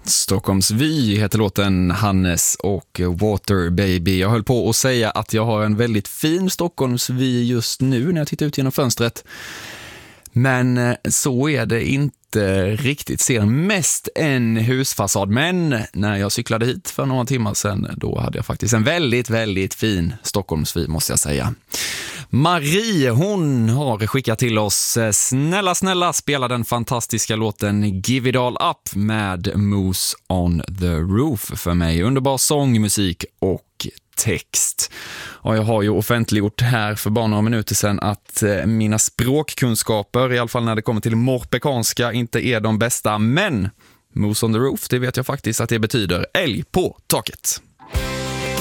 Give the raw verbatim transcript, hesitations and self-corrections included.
Stockholms Vy heter låten, Hannes och Water Baby. Jag höll på att säga att jag har en väldigt fin Stockholms Vy just nu när jag tittar ut genom fönstret. Men så är det inte riktigt. Ser mest en husfasad. Men när jag cyklade hit för några timmar sedan, då hade jag faktiskt en väldigt, väldigt fin Stockholms Vy, måste jag säga. Marie, hon har skickat till oss: snälla, snälla, spela den fantastiska låten Give It All Up med Moose on the Roof för mig. Underbar sång, musik och text. Och jag har ju offentliggjort här för bara några minuter sedan att mina språkkunskaper, i alla fall när det kommer till morpekanska, inte är de bästa. Men Moose on the Roof, det vet jag faktiskt att det betyder älg på taket.